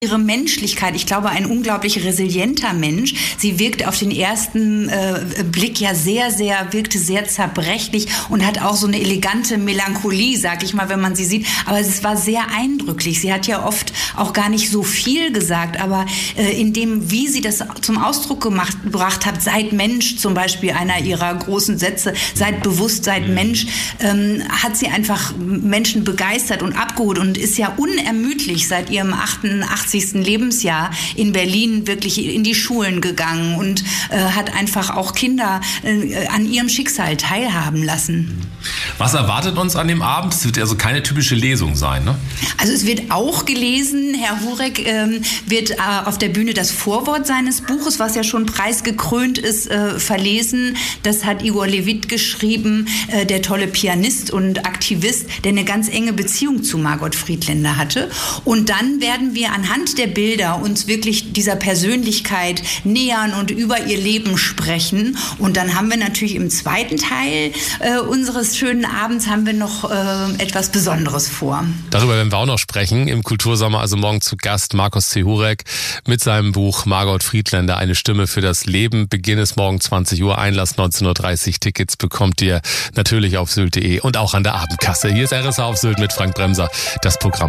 ihre Menschlichkeit. Ich glaube, ein unglaublich resilienter Mensch. Sie wirkt auf den ersten Blick ja wirkte sehr zerbrechlich und hat auch so eine elegante Melancholie, sag ich mal, wenn man sie sieht. Aber es war sehr eindrücklich. Sie hat ja oft auch gar nicht so viel gesagt, aber in dem, wie sie das zum Ausdruck gebracht hat, seid Mensch, zum Beispiel einer ihrer großen Sätze, seid bewusst, seid Mensch, hat sie einfach Menschen begeistert und abgeholt und ist ja unermüdlich seit ihrem 88. Lebensjahr in Berlin wirklich in die Schulen gegangen und hat einfach auch Kinder an ihrem Schicksal teilhaben lassen. Was erwartet uns an dem Abend? Es wird also keine typische Lesung sein, ne? Also es wird auch gelesen. Herr Hurek wird auf der Bühne das Vorwort seines Buches, was ja schon preisgekrönt ist, verlesen. Das hat Igor Levit geschrieben, der tolle Pianist und Aktivist, der eine ganz enge Beziehung zu Margot Friedländer hatte. Und dann werden wir anhand der Bilder uns wirklich dieser Persönlichkeit nähern und über ihr Leben sprechen. Und dann haben wir natürlich im zweiten Teil unseres schönen Abends haben wir noch etwas Besonderes vor. Darüber werden wir auch noch sprechen im Kultursommer. Also morgen zu Gast Markus C. Hurek mit seinem Buch Margot Friedländer, eine Stimme für das Leben. Beginn ist morgen 20 Uhr, Einlass 19.30 Uhr. Tickets bekommt ihr natürlich auf sylt.de und auch an der Abendkasse. Hier ist RSA auf Sylt mit Frank Bremser. Das Programm